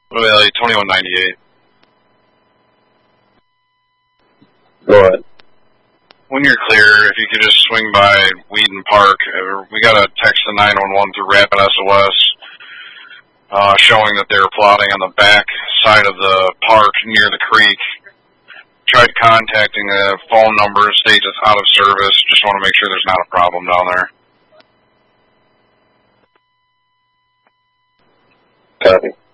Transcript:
Well, 2198. Go ahead. When you're clear, if you could just swing by Whedon Park. We got a text to 911 through Rapid SOS showing that they were plotting on the back side of the park near the creek. Tried contacting the phone number, states it's out of service. Just want to make sure there's not a problem down there. Copy.